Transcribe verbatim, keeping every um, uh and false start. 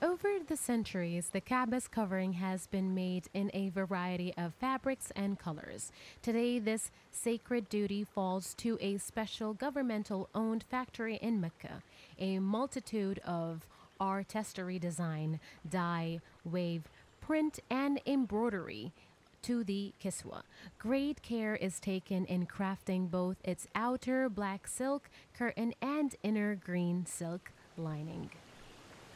Over the centuries, the Kabas covering has been made in a variety of fabrics and colors. Today, this sacred duty falls to a special governmental owned factory in Mecca. A multitude of artistry design, dye, wave, print, and embroidery to the kiswa. Great care is taken in crafting both its outer black silk curtain and inner green silk lining.